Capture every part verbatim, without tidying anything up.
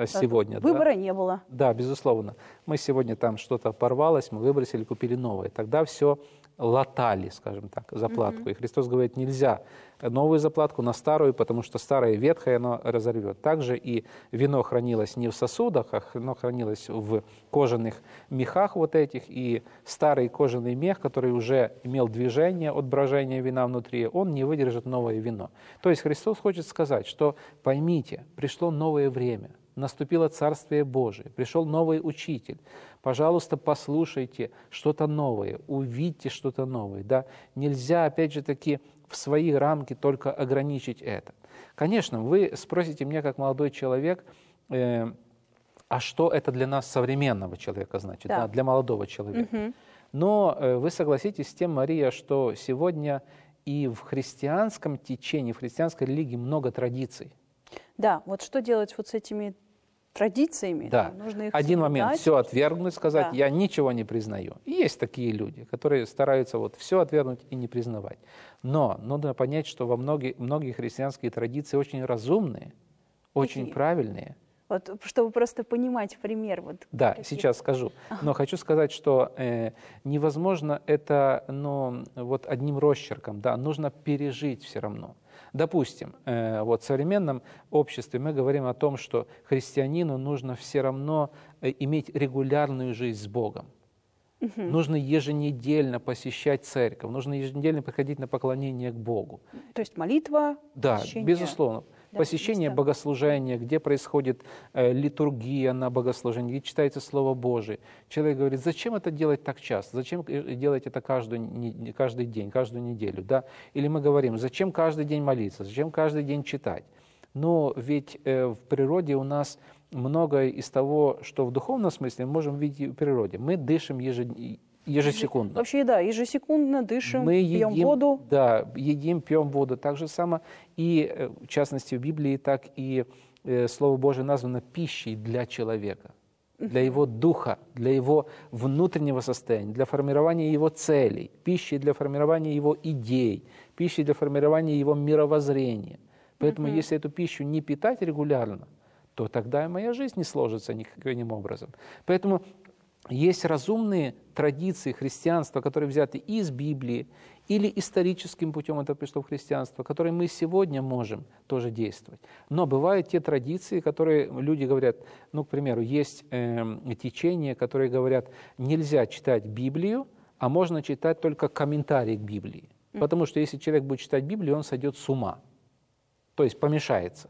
сегодня. Выбора да? не было. Да, безусловно. Мы сегодня там что-то порвалось, мы выбросили, купили новое. Тогда все латали, скажем так, заплатку. Mm-hmm. И Христос говорит, нельзя новую заплатку на старую, потому что старое ветхое оно разорвет. Также и вино хранилось не в сосудах, а оно хранилось в кожаных мехах вот этих. И старый кожаный мех, который уже имел движение от брожения вина внутри, он не выдержит новое вино. То есть Христос хочет сказать, что поймите, пришло новое время. Наступило Царствие Божие, пришел новый учитель. Пожалуйста, послушайте что-то новое, увидьте что-то новое. Да? Нельзя, опять же таки, в свои рамки только ограничить это. Конечно, вы спросите меня, как молодой человек, э, а что это для нас, современного человека, значит, да. Да, для молодого человека. Угу. Но э, вы согласитесь с тем, Мария, что сегодня и в христианском течении, в христианской религии много традиций. Да, вот что делать вот с этими традициями? Да, нужно их один соблюдать. момент, все отвергнуть, сказать, да. я ничего не признаю. И есть такие люди, которые стараются вот все отвергнуть и не признавать. Но нужно понять, что во многие, многие христианские традиции очень разумные, очень Какие? правильные. Вот, чтобы просто понимать пример. Вот, да, каких... сейчас скажу. Но хочу сказать, что э, невозможно это ну, вот одним росчерком, да, нужно пережить все равно. Допустим, э, вот в современном обществе мы говорим о том, что христианину нужно все равно э, иметь регулярную жизнь с Богом. Угу. Нужно еженедельно посещать церковь, нужно еженедельно приходить на поклонение к Богу. То есть молитва? Да, посещение... безусловно. Да, посещение места. Богослужения, где происходит э, литургия на богослужении, где читается Слово Божие. Человек говорит, зачем это делать так часто? Зачем делать это каждый, не, каждый день, каждую неделю? Да? Или мы говорим, зачем каждый день молиться, зачем каждый день читать? Но ведь э, в природе у нас многое из того, что в духовном смысле мы можем видеть в природе. Мы дышим ежедневно. Ежесекундно. Вообще, да, ежесекундно дышим, мы пьем едим, воду. Да, едим, пьем воду. Так же само и, в частности, в Библии, так и э, Слово Божие названо пищей для человека, для его духа, для его внутреннего состояния, для формирования его целей, пищей для формирования его идей, пищей для формирования его мировоззрения. Поэтому, uh-huh. если эту пищу не питать регулярно, то тогда и моя жизнь не сложится никаким образом. Поэтому есть разумные традиции христианства, которые взяты из Библии, или историческим путем это пришло в христианство, которые мы сегодня можем тоже действовать. Но бывают те традиции, которые люди говорят, ну, к примеру, есть э, течения, которые говорят, нельзя читать Библию, а можно читать только комментарии к Библии. Потому что если человек будет читать Библию, он сойдет с ума, то есть помешается.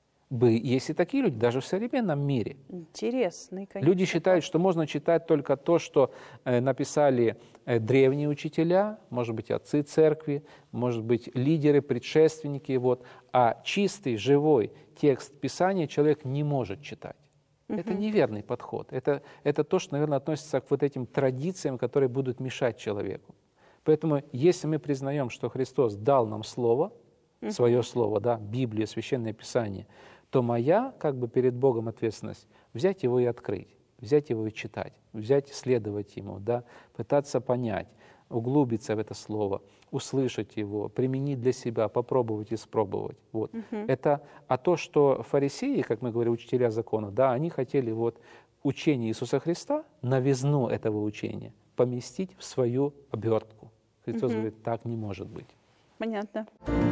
Есть и такие люди, даже в современном мире. Интересный, конечно. Люди считают, что можно читать только то, что э, написали э, древние учителя, может быть, отцы церкви, может быть, лидеры, предшественники, вот, а чистый, живой текст Писания человек не может читать. Угу. Это неверный подход. Это, это то, что, наверное, относится к вот этим традициям, которые будут мешать человеку. Поэтому, если мы признаем, что Христос дал нам Слово, угу. свое Слово, да, Библия, Священное Писание, то моя, как бы перед Богом ответственность, взять его и открыть, взять его и читать, взять и следовать ему, да, пытаться понять, углубиться в это слово, услышать его, применить для себя, попробовать и испробовать. Вот. Угу. Это, а то, что фарисеи, как мы говорим, учителя закона, да, они хотели вот учение Иисуса Христа, новизну этого учения, поместить в свою обертку. Христос угу. говорит, так не может быть. Понятно.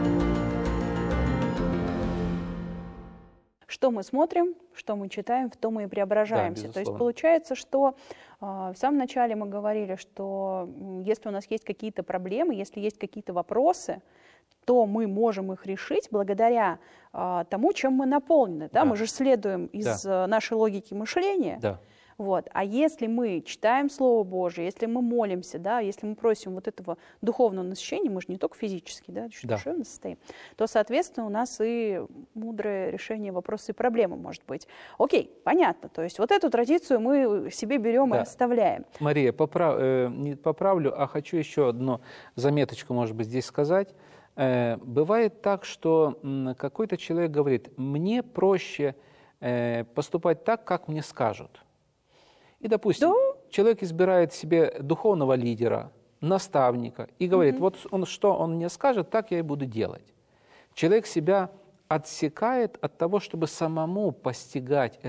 Что мы смотрим, что мы читаем, в том мы и преображаемся. Да, то есть получается, что э, в самом начале мы говорили, что если у нас есть какие-то проблемы, если есть какие-то вопросы, то мы можем их решить благодаря э, тому, чем мы наполнены. Да? Да. Мы же следуем из да. нашей логики мышления. Да. Вот. А если мы читаем Слово Божие, если мы молимся, да, если мы просим вот этого духовного насыщения, мы же не только физически, да, еще да. душевно состоим, то, соответственно, у нас и мудрое решение вопроса и проблемы может быть. Окей, понятно. То есть вот эту традицию мы себе берем да. и оставляем. Мария, поправ, э, не поправлю, а хочу еще одну заметочку, может быть, здесь сказать. Э, бывает так, что м, какой-то человек говорит, мне проще э, поступать так, как мне скажут. И, допустим, да? человек избирает себе духовного лидера, наставника, и говорит, угу. вот он, что он мне скажет, так я и буду делать. Человек себя отсекает от того, чтобы самому постигать